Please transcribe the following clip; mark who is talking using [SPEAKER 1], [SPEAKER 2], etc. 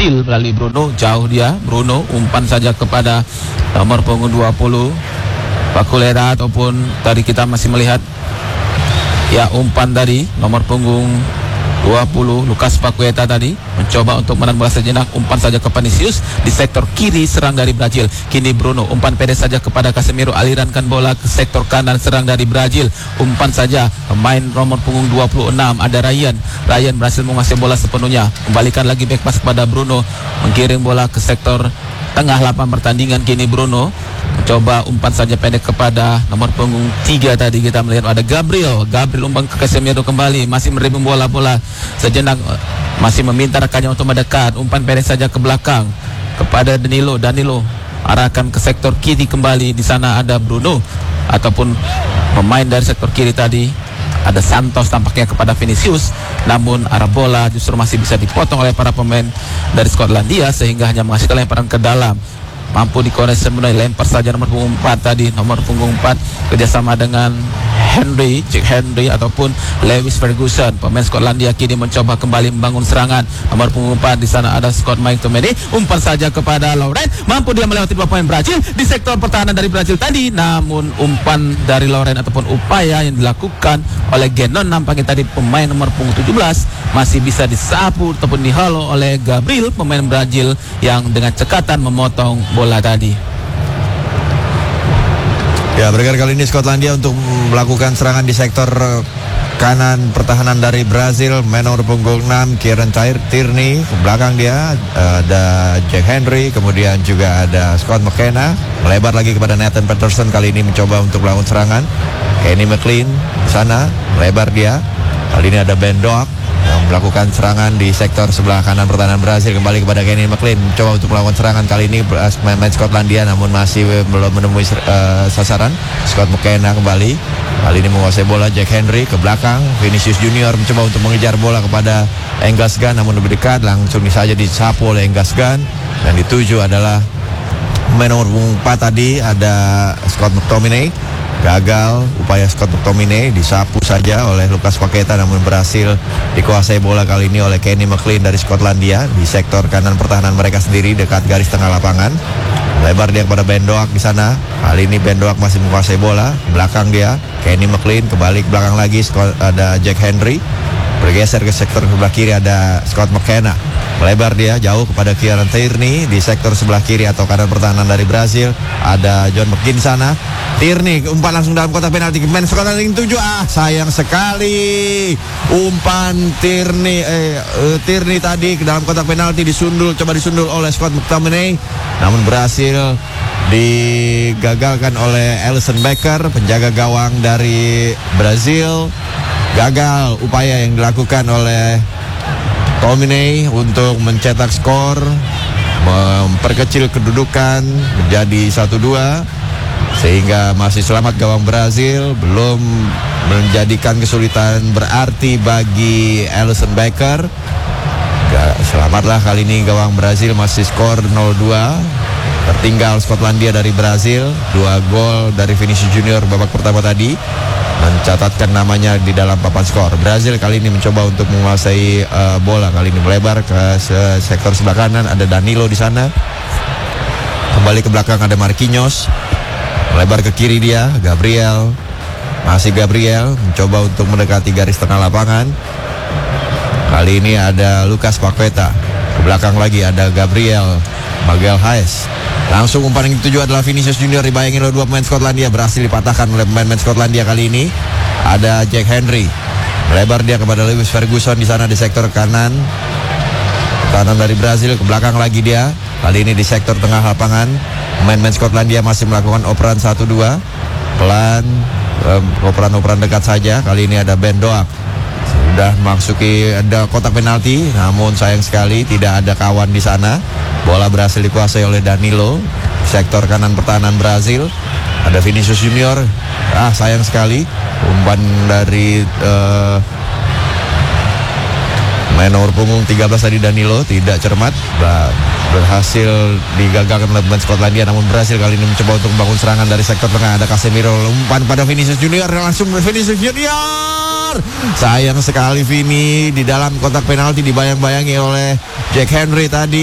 [SPEAKER 1] berhasil melalui Bruno. Jauh dia Bruno, umpan saja kepada nomor punggung 20 Pakulera, ataupun tadi kita masih melihat ya umpan dari nomor punggung 20 Lucas Paqueta tadi mencoba untuk menahan bola sejenak. Umpan saja ke Vinicius di sektor kiri serang dari Brazil. Kini Bruno umpan pendek saja kepada Casemiro, alirankan bola ke sektor kanan serang dari Brazil. Umpan saja pemain nomor punggung 26 ada Ryan berhasil menguasai bola sepenuhnya, kembalikan lagi back pass kepada Bruno, menggiring bola ke sektor tengah lapangan pertandingan. Kini Bruno mencoba umpan saja pendek kepada nomor punggung 3 tadi kita melihat ada Gabriel umpan ke Casemiro, kembali masih menerima bola sejenak, masih meminta rekannya untuk mendekat. Umpan pendek saja ke belakang kepada Danilo arahkan ke sektor kiri kembali. Di sana ada Bruno ataupun pemain dari sektor kiri tadi ada Santos tampaknya kepada Vinicius, namun arah bola justru masih bisa dipotong oleh para pemain dari Skotlandia sehingga hanya menghasilkan lemparan ke dalam. Mampu dikoreksi sebenarnya, lempar saja nomor punggung 4 tadi, nomor punggung 4 kerjasama dengan Jack Henry ataupun Lewis Ferguson. Pemain Skotlandia kini mencoba kembali membangun serangan. Nomor punggung 4 di sana ada Scott McTominay, umpan saja kepada Lauren, mampu dia melewati dua pemain Brazil di sektor pertahanan dari Brazil tadi, namun umpan dari Lauren ataupun upaya yang dilakukan oleh Genon nampaknya tadi pemain nomor punggung 17 masih bisa disapu ataupun dihalau oleh Gabriel, pemain Brazil yang dengan cekatan memotong bola tadi.
[SPEAKER 2] Ya, bergerak kali ini Skotlandia untuk melakukan serangan di sektor kanan pertahanan dari Brazil. Main nomor punggung 6 Kieran Tierney, ke belakang dia ada Jack Henry, kemudian juga ada Scott McKenna. Melebar lagi kepada Nathan Patterson, kali ini mencoba untuk melakukan serangan. Kenny McLean di sana, melebar dia. Kali ini ada Ben Doak yang melakukan serangan di sektor sebelah kanan pertahanan Brazil. Kembali kepada Kenny McLean, mencoba untuk melakukan serangan. Kali ini main Skotlandia namun masih belum menemui sasaran. Scott McKenna kembali, kali ini menguasai bola. Jack Henry ke belakang, Vinicius Junior mencoba untuk mengejar bola kepada Angus Gunn, namun lebih dekat, langsung saja disapu oleh Angus Gunn. Dan dituju adalah pemain nomor 4 tadi ada Scott McTominay. Gagal upaya Scott McTominay, disapu saja oleh Lucas Paqueta, namun berhasil dikuasai bola kali ini oleh Kenny McLean dari Skotlandia di sektor kanan pertahanan mereka sendiri dekat garis tengah lapangan. Lebar dia kepada Ben Doak di sana. Kali ini Ben Doak masih menguasai bola, belakang dia Kenny McLean, kembali ke belakang lagi ada Jack Henry. Bergeser ke sektor sebelah kiri ada Scott McKenna. Melebar dia jauh kepada Kieran Tierney di sektor sebelah kiri atau kanan pertahanan dari Brazil. Ada John McGinn di sana. Tierney umpan langsung dalam kotak penalti. Main Skotlandia 7. Sayang sekali. Umpan Tierney tadi ke dalam kotak penalti coba disundul oleh Scott McTominay, namun berhasil digagalkan oleh Alisson Becker, penjaga gawang dari Brazil. Gagal upaya yang dilakukan oleh Tominay untuk mencetak skor, memperkecil kedudukan menjadi 1-2, sehingga masih selamat gawang Brazil, belum menjadikan kesulitan berarti bagi Alisson Becker. Selamatlah kali ini gawang Brazil, masih skor 0-2. Tertinggal Skotlandia dari Brazil. 2 gol dari Vinicius Junior babak pertama tadi mencatatkan namanya di dalam papan skor. Brazil kali ini mencoba untuk menguasai bola. Kali ini melebar ke sektor sebelah kanan, ada Danilo di sana. Kembali ke belakang ada Marquinhos. Melebar ke kiri dia, Gabriel. Masih Gabriel mencoba untuk mendekati garis tengah lapangan. Kali ini ada Lucas Paqueta. Ke belakang lagi ada Gabriel Magalhaes. Langsung umpan yang dituju adalah Vinicius Junior, dibayangin oleh 2 pemain Skotlandia, berhasil dipatahkan oleh pemain Skotlandia. Kali ini ada Jack Henry. Melebar dia kepada Lewis Ferguson di sana di sektor kanan dari Brazil. Ke belakang lagi dia. Kali ini di sektor tengah lapangan. Pemain-pemain Skotlandia masih melakukan operan 1-2. Pelan, operan dekat saja. Kali ini ada Ben Doak. Sudah memasuki ada kotak penalti, namun sayang sekali tidak ada kawan di sana. Bola berhasil dikuasai oleh Danilo, sektor kanan pertahanan Brazil. Ada Vinicius Junior. Sayang sekali umpan dari main nomor punggung 13 tadi Danilo tidak cermat, berhasil digagalkan oleh pemain Skotlandia. Namun Brazil kali ini mencoba untuk membangun serangan dari sektor tengah. Ada Casemiro, umpan pada Vinicius Junior, langsung Vinicius Junior. Sayang sekali Vini di dalam kotak penalti, dibayang-bayangi oleh Jack Henry tadi.